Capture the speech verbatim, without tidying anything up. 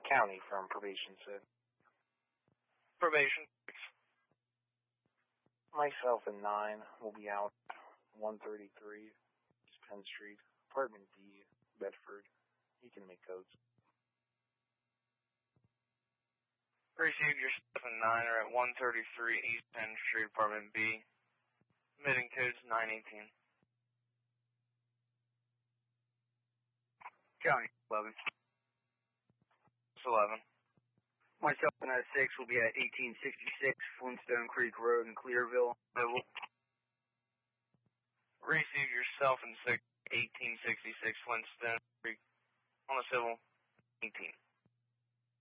County from Probation said. Probation. Myself and nine will be out one thirty-three East Penn Street, Apartment B, Bedford. You can make codes. Received yourself and nine are at one thirty-three East Penn Street, Apartment B. Emitting codes nine eighteen. County, eleven. It's eleven. Myself and I six will be at eighteen sixty-six Flintstone Creek Road in Clearville. Civil. Receive yourself and six, eighteen sixty-six Flintstone Creek on the civil, eighteen.